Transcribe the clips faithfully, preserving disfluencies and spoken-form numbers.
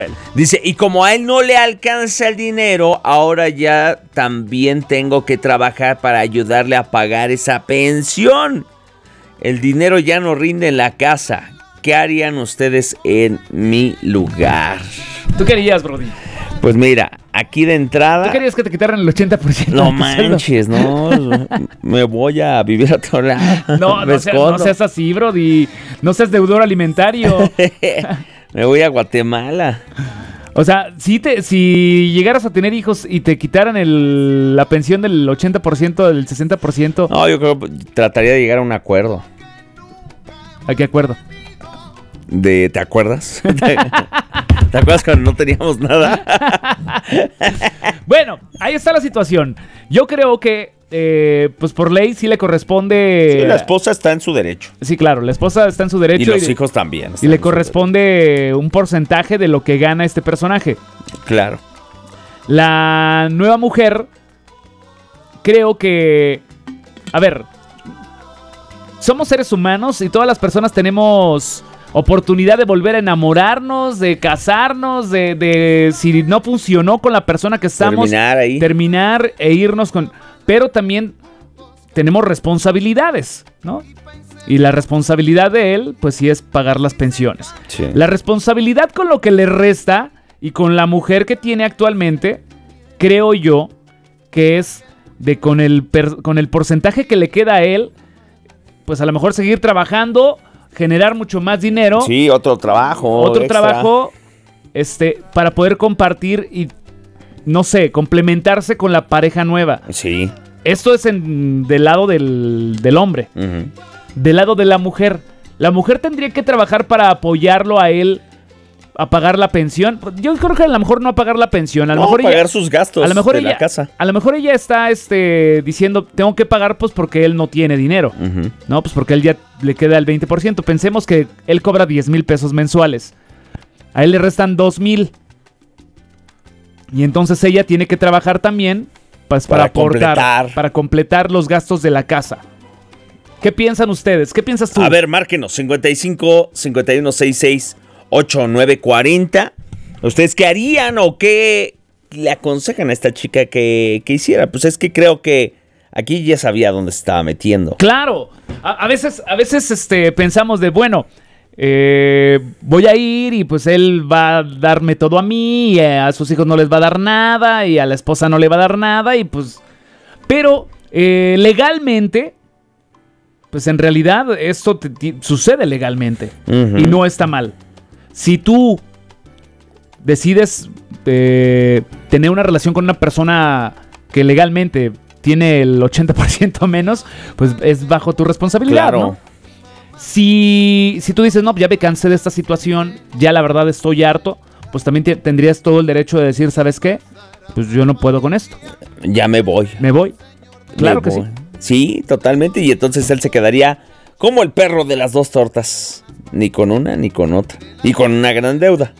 Dice, y como a él no le alcanza el dinero, ahora ya también tengo que trabajar para ayudarle a pagar esa pensión. El dinero ya no rinde en la casa. ¿Qué harían ustedes en mi lugar? ¿Tú qué harías, Brody? Pues mira, aquí de entrada... ¿Tú querías que te quitaran el ochenta por ciento? No manches, no. Me voy a vivir a otro lado. No, no, seas, no seas así, Brody. No seas deudor alimentario. Me voy a Guatemala. O sea, si, te, si llegaras a tener hijos y te quitaran el, la pensión del ochenta por ciento, del sesenta por ciento... No, yo creo que trataría de llegar a un acuerdo. ¿A qué acuerdo? De, ¿te acuerdas? ¿Te, ¿Te acuerdas cuando no teníamos nada? Bueno, ahí está la situación. Yo creo que, eh, pues por ley sí le corresponde... Sí, la esposa está en su derecho. Sí, claro, la esposa está en su derecho. Y los y, hijos también. Y le corresponde un porcentaje de lo que gana este personaje. Claro. La nueva mujer, creo que... A ver, somos seres humanos y todas las personas tenemos... oportunidad de volver a enamorarnos, de casarnos, de, de si no funcionó con la persona que estamos, terminar ahí, terminar e irnos con... Pero también tenemos responsabilidades, ¿no? Y la responsabilidad de él, pues sí es pagar las pensiones. Sí. La responsabilidad con lo que le resta y con la mujer que tiene actualmente, creo yo que es de con el, per, con el porcentaje que le queda a él, pues a lo mejor seguir trabajando, generar mucho más dinero. Sí, otro trabajo. Otro extra. trabajo este, para poder compartir y, no sé, complementarse con la pareja nueva. Sí. Esto es en, del lado del, del hombre. Uh-huh. Del lado de la mujer. La mujer tendría que trabajar para apoyarlo a él a pagar la pensión. Yo creo que a lo mejor no a pagar la pensión. A lo no, mejor pagar ella, sus gastos a lo mejor de ella, la casa. A lo mejor ella está este, diciendo, tengo que pagar pues porque él no tiene dinero. Uh-huh. No, pues porque él ya le queda el veinte por ciento. Pensemos que él cobra diez mil pesos mensuales. A él le restan dos mil. Y entonces ella tiene que trabajar también pues, para, para aportar, completar. para completar los gastos de la casa. ¿Qué piensan ustedes? ¿Qué piensas tú? A ver, márquenos, cincuenta y cinco, cincuenta y uno, sesenta y seis, ochenta y nueve cuarenta. ¿Ustedes qué harían o qué le aconsejan a esta chica que, que hiciera? Pues es que creo que aquí ya sabía dónde se estaba metiendo. Claro, a, a veces, a veces este, pensamos de, bueno, eh, voy a ir y pues él va a darme todo a mí, y a sus hijos no les va a dar nada, y a la esposa no le va a dar nada, y pues... Pero eh, legalmente... Pues en realidad esto te, te, sucede legalmente. Uh-huh. Y no está mal. Si tú decides eh, tener una relación con una persona que legalmente tiene el ochenta por ciento menos, pues es bajo tu responsabilidad, claro. ¿No? Si, si tú dices, no, ya me cansé de esta situación, ya la verdad estoy harto, pues también te, tendrías todo el derecho de decir, ¿sabes qué? Pues yo no puedo con esto. Ya me voy. Me voy. Claro me que voy. sí. Sí, totalmente. Y entonces él se quedaría como el perro de las dos tortas. Ni con una ni con otra. Y con una gran deuda.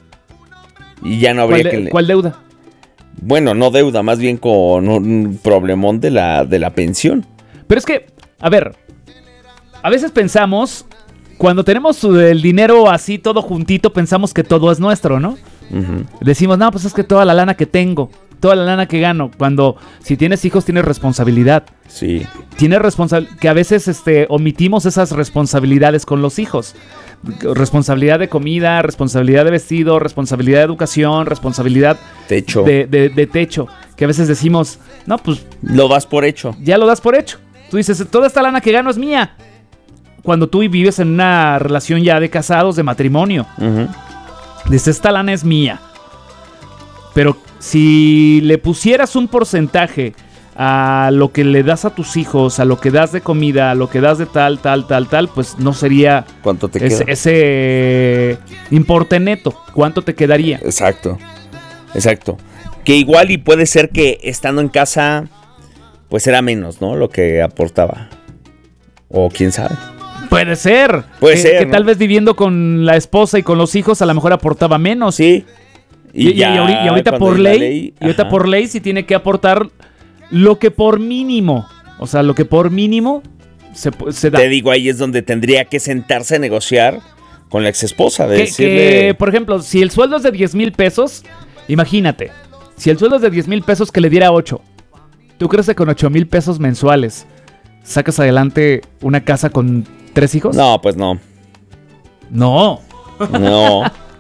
Y ya no habría ¿Cuál de, que... Le... ¿Cuál deuda? Bueno, no deuda, más bien con un problemón de la, de la pensión. Pero es que, a ver, a veces pensamos, cuando tenemos el dinero así todo juntito, pensamos que todo es nuestro, ¿no? Uh-huh. Decimos, no, pues es que toda la lana que tengo, toda la lana que gano. Cuando si tienes hijos tienes responsabilidad. Sí. Tienes responsabilidad, que a veces este, omitimos esas responsabilidades con los hijos. Responsabilidad de comida, responsabilidad de vestido, responsabilidad de educación, responsabilidad techo. De, de, de techo. Que a veces decimos, no, pues... Lo das por hecho. Ya lo das por hecho. Tú dices, toda esta lana que gano es mía. Cuando tú vives en una relación ya de casados, de matrimonio. Uh-huh. Dices, esta lana es mía. Pero si le pusieras un porcentaje a lo que le das a tus hijos, a lo que das de comida, a lo que das de tal, tal, tal, tal, pues no sería... ¿Cuánto te ese, queda? Ese importe neto. ¿Cuánto te quedaría? Exacto. Exacto. Que igual y puede ser que estando en casa, pues era menos, ¿no? Lo que aportaba. O quién sabe. Puede ser. Puede que, ser. Que ¿no? tal vez viviendo con la esposa y con los hijos a lo mejor aportaba menos. Sí. Y, y, ya, y, ahorita, y ahorita por ley, ley y ahorita por ley sí tiene que aportar lo que por mínimo, o sea, lo que por mínimo se, se da. Te digo, ahí es donde tendría que sentarse a negociar con la exesposa. De que, decirle... que, por ejemplo, si el sueldo es de diez mil pesos, imagínate, si el sueldo es de diez mil pesos, que le diera ocho. ¿Tú crees que con ocho mil pesos mensuales sacas adelante una casa con tres hijos? No, pues no. No. No.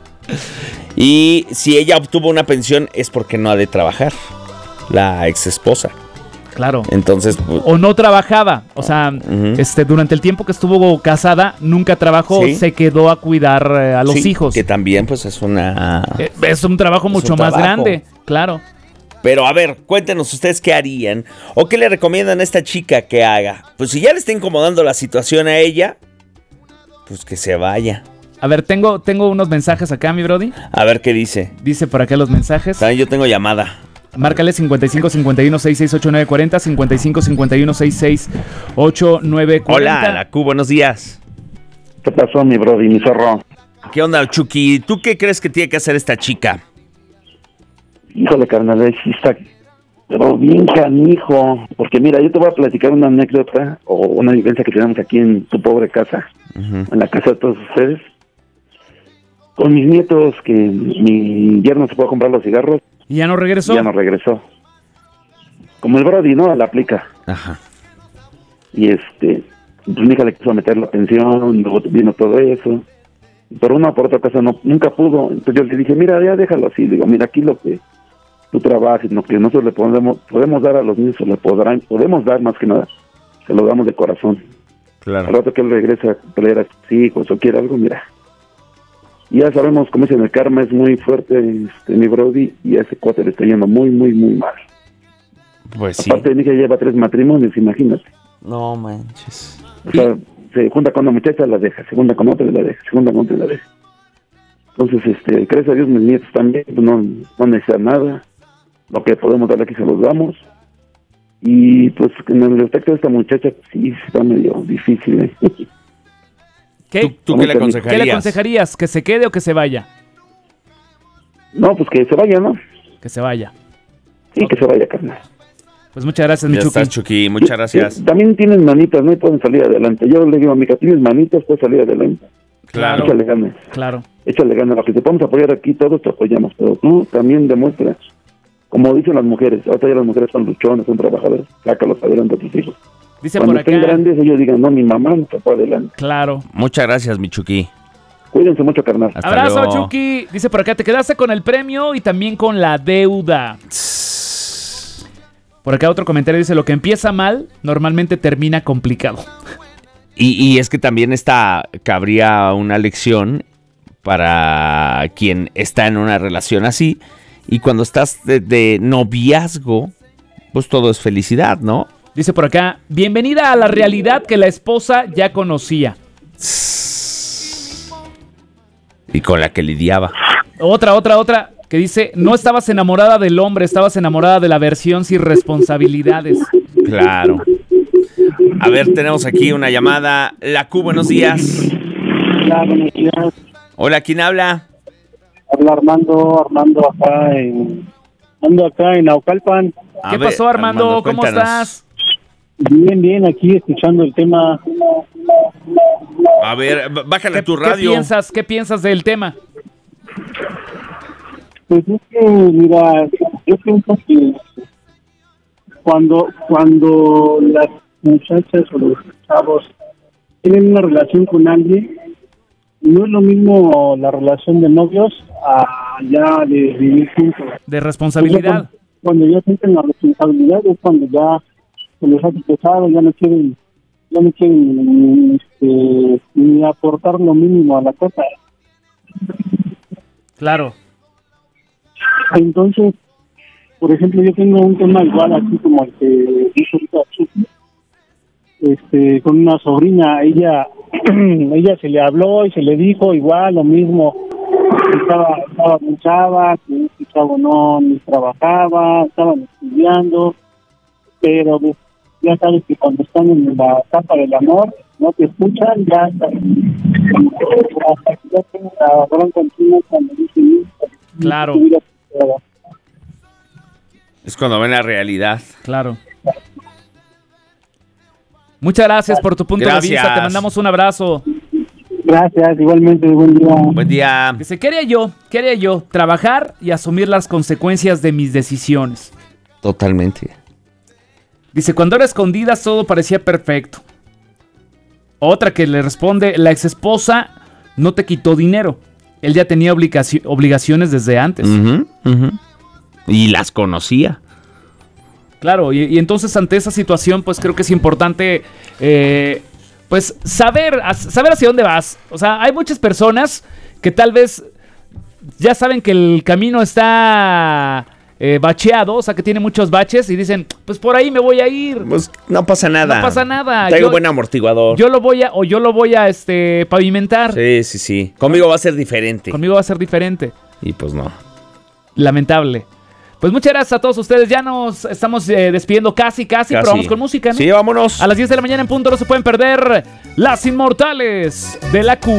Y si ella obtuvo una pensión es porque no ha de trabajar, la ex esposa. Claro. Entonces, pues, o no trabajaba, o sea, uh-huh. este, durante el tiempo que estuvo casada, nunca trabajó, ¿Sí? Se quedó a cuidar eh, a los sí, hijos. Que también, pues, es una... Eh, es un trabajo es mucho un más trabajo. grande, claro. Pero a ver, cuéntenos ustedes qué harían o qué le recomiendan a esta chica que haga. Pues si ya le está incomodando la situación a ella, pues que se vaya. A ver, tengo, tengo unos mensajes acá, mi brody. A ver qué dice. Dice por acá los mensajes. También yo tengo llamada. Márcale cincuenta y cinco cincuenta y uno sesenta y seis ochenta y nueve cuarenta, cincuenta y cinco cincuenta y uno sesenta y seis ochenta y nueve cuarenta. Hola, la Q, buenos días. ¿Qué pasó, mi brody, mi zorro? ¿Qué onda, Chucky? ¿Tú qué crees que tiene que hacer esta chica? Híjole, carnal, ahí sí está, pero bien canijo. Porque mira, yo te voy a platicar una anécdota o una vivencia que tenemos aquí en tu pobre casa, Uh-huh. en la casa de todos ustedes. Con mis nietos, que mi yerno se puede comprar los cigarros, ¿Y ya no regresó? ya no regresó. Como el brody, ¿no? La aplica. Ajá. Y este, pues mi hija le quiso meter la pensión, luego vino todo eso. Por una o por otra cosa no, nunca pudo. Entonces yo le dije, mira, ya déjalo así. Digo, mira, aquí lo que tú trabajas, lo que nosotros le podemos, podemos dar a los niños, o le podrán, podemos dar más que nada, se lo damos de corazón. Claro. Al rato que él regresa a traer a sus hijos o quiere algo, mira. Y ya sabemos, como dicen, el karma es muy fuerte, este, mi brody, y a ese cuate le está yendo muy, muy, muy mal. Pues sí. Aparte, mi hija lleva tres matrimonios, imagínate. No manches. O sea, se junta con una muchacha, la deja, se junta con otra y la deja, se junta con otra y la deja. Entonces, este, gracias a Dios, mis nietos también, pues no, no necesitan nada. Lo que podemos darle aquí se los damos. Y pues en el respecto de esta muchacha, sí, está medio difícil, ¿eh? ¿Qué? ¿Tú, tú qué le aconsejarías? ¿Qué le aconsejarías? ¿Que se quede o que se vaya? No, pues que se vaya, ¿no? Que se vaya. Sí, okay. Que se vaya, carnal. Pues muchas gracias, mi Ya Chucky. estás, Chucky. Muchas gracias. Sí, también tienen manitas, ¿no? Y pueden salir adelante. Yo le digo, amiga, tienes manitas, puedes salir adelante. Claro. Échale ganas. Claro. Échale ganas. Lo que te podemos apoyar aquí, todos te apoyamos. Pero tú también demuestras, como dicen las mujeres, ahorita ya las mujeres son luchonas, son trabajadoras, sácalos adelante a tus hijos. Dice Cuando por acá. estén grandes, ellos digan, no, mi mamá no se fue adelante. Claro. Muchas gracias, mi Chucky. Cuídense mucho, carnal. Hasta Abrazo, luego. Chucky. Dice por acá, te quedaste con el premio y también con la deuda. Por acá otro comentario dice, lo que empieza mal, normalmente termina complicado. Y, y es que también está, cabría una lección para quien está en una relación así. Y cuando estás de, de noviazgo, pues todo es felicidad, ¿no? Dice por acá, bienvenida a la realidad que la esposa ya conocía. Y con la que lidiaba. Otra, otra, otra, que dice, no estabas enamorada del hombre, estabas enamorada de la versión sin responsabilidades. Claro. A ver, tenemos aquí una llamada. La Q, buenos días. Hola, buenos días. Hola, ¿quién habla? Habla Armando, Armando acá en... Ando acá en Naucalpan. A ¿Qué ver, pasó, Armando? Armando, ¿Cómo cuéntanos. estás? Bien, bien, aquí escuchando el tema. A ver, b- bájale ¿Qué, a tu qué radio. piensas, ¿Qué piensas del tema? Pues es que, mira, yo pienso que cuando, cuando las muchachas o los chavos tienen una relación con alguien, no es lo mismo la relación de novios a ya de vivir juntos. De responsabilidad. Cuando, cuando ya sienten la responsabilidad es cuando ya se les hace pesado, ya no quieren, ya no quieren este, ni aportar lo mínimo a la cosa. Claro. Entonces, por ejemplo, yo tengo un tema igual así como el que dice ahorita Chucky, este, con una sobrina, ella, ella se le habló y se le dijo igual lo mismo, estaba, estaba muy chava, que este chavo no ni trabajaba, estaban estudiando, pero pues, ya sabes que cuando están en la etapa del amor, no te escuchan, ya hasta, hasta que ya tengo la gran continua cuando dicen Claro. Es cuando ven la realidad. Claro. Muchas gracias por tu punto Gracias. de vista. Te mandamos un abrazo. Gracias, igualmente, buen día. Buen día. Dice, ¿qué haría yo? ¿Qué haría yo? Trabajar y asumir las consecuencias de mis decisiones. Totalmente. Dice, cuando era escondidas todo parecía perfecto. Otra que le responde, la exesposa no te quitó dinero. Él ya tenía obligaci- obligaciones desde antes. Uh-huh, uh-huh. Y las conocía. Claro, y, y entonces ante esa situación, pues creo que es importante, eh, pues saber, saber hacia dónde vas. O sea, hay muchas personas que tal vez ya saben que el camino está eh, bacheado, o sea, que tiene muchos baches y dicen, pues por ahí me voy a ir. Pues no pasa nada. No pasa nada. Traigo Yo- buen amortiguador. Yo lo voy a, o yo lo voy a este, pavimentar. Sí, sí, sí. Conmigo va a ser diferente. Conmigo va a ser diferente. Y pues no. Lamentable. Pues muchas gracias a todos ustedes. Ya nos estamos eh, despidiendo casi, casi, pero Casi. vamos con música, ¿no? Sí, vámonos. A las diez de la mañana en punto no se pueden perder Las Inmortales de la Q.